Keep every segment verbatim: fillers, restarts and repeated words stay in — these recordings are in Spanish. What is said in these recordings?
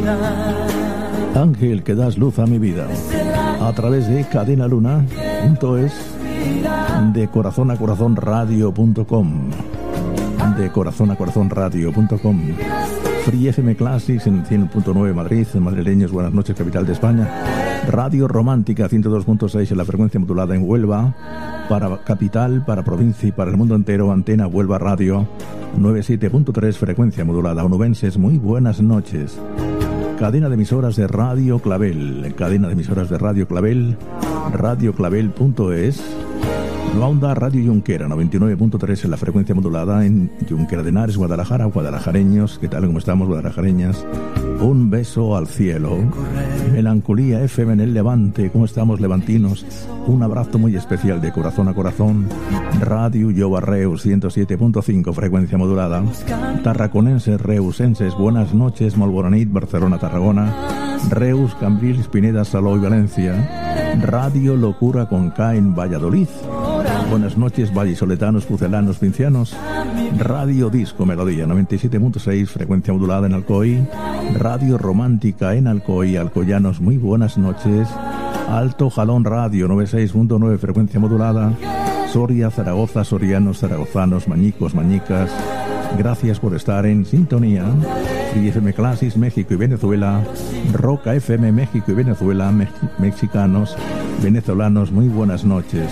Ángel, que das luz a mi vida, a través de cadena luna punto es, de corazón a corazón radio punto com, de corazón a corazón radio punto com, Free F M Classics en cien punto nueve Madrid, madrileños, buenas noches, capital de España. Radio Romántica ciento dos punto seis en la frecuencia modulada en Huelva, para capital, para provincia y para el mundo entero. Antena Huelva Radio noventa y siete punto tres, frecuencia modulada. Onubenses, muy buenas noches. Cadena de emisoras de Radio Clavel, cadena de emisoras de Radio Clavel, radio clavel punto es. Nueva Onda Radio Junquera noventa y nueve punto tres en la frecuencia modulada en Junquera de Henares, Guadalajara. Guadalajareños, ¿qué tal? ¿Cómo estamos, guadalajareñas? Un beso al cielo. Melancolía F M en el Levante, ¿cómo estamos, levantinos? Un abrazo muy especial de corazón a corazón. Radio Yoba Reus ciento siete punto cinco, frecuencia modulada. Tarraconenses, reusenses, buenas noches. Molboranit, Barcelona, Tarragona. Reus, Cambrils, Pineda, Salou y Valencia. Radio Locura con K en Valladolid. Buenas noches, vallisoletanos, pucelanos, pincianos. Radio Disco Melodía noventa y siete punto seis, frecuencia modulada en Alcoy. Radio Romántica en Alcoy, alcoyanos, muy buenas noches. Alto Jalón Radio noventa y seis punto nueve, frecuencia modulada. Soria, Zaragoza, sorianos, zaragozanos, mañicos, mañicas, gracias por estar en sintonía. Free F M Classics, México y Venezuela. Roca F M, México y Venezuela. Me- mexicanos, venezolanos, muy buenas noches.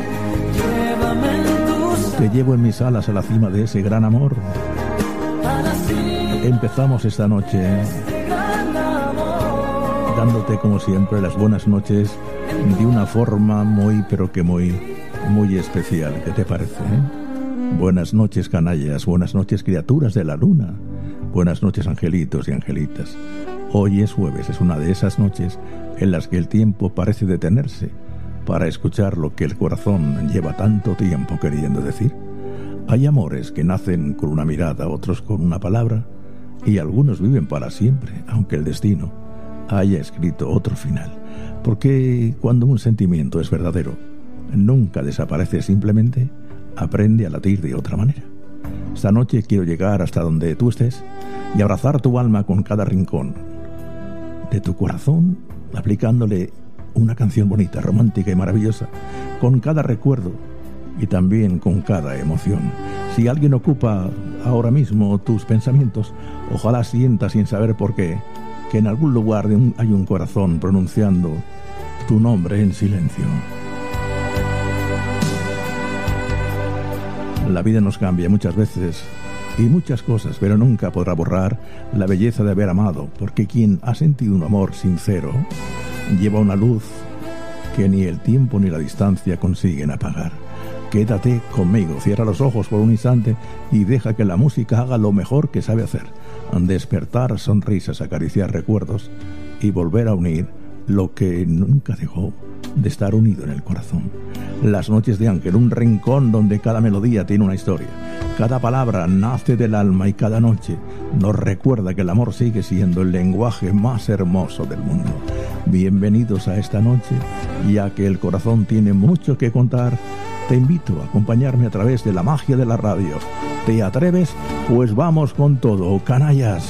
Te llevo en mis alas a la cima de ese gran amor. Empezamos esta noche dándote, como siempre, las buenas noches de una forma muy, pero que muy, muy especial. ¿Qué te parece, eh? Buenas noches, canallas. Buenas noches, criaturas de la luna. Buenas noches, angelitos y angelitas. Hoy es jueves, es una de esas noches en las que el tiempo parece detenerse para escuchar lo que el corazón lleva tanto tiempo queriendo decir. Hay amores que nacen con una mirada, otros con una palabra, y algunos viven para siempre, aunque el destino haya escrito otro final. Porque cuando un sentimiento es verdadero, nunca desaparece, simplemente aprende a latir de otra manera. Esta noche quiero llegar hasta donde tú estés y abrazar tu alma con cada rincón de tu corazón, aplicándole una canción bonita, romántica y maravillosa, con cada recuerdo y también con cada emoción. Si alguien ocupa ahora mismo tus pensamientos, ojalá sientas, sin saber por qué, que en algún lugar de un, hay un corazón pronunciando tu nombre en silencio. La vida nos cambia muchas veces y muchas cosas, pero nunca podrá borrar la belleza de haber amado, porque quien ha sentido un amor sincero lleva una luz que ni el tiempo ni la distancia consiguen apagar. Quédate conmigo, cierra los ojos por un instante y deja que la música haga lo mejor que sabe hacer: despertar sonrisas, acariciar recuerdos y volver a unir lo que nunca dejó de estar unido en el corazón. Las noches de Ángel, un rincón donde cada melodía tiene una historia. Cada palabra nace del alma y cada noche nos recuerda que el amor sigue siendo el lenguaje más hermoso del mundo. Bienvenidos a esta noche, ya que el corazón tiene mucho que contar. Te invito a acompañarme a través de la magia de la radio. ¿Te atreves? Pues vamos con todo, canallas.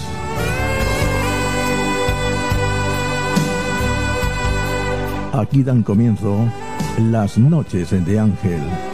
Aquí dan comienzo las noches de Ángel.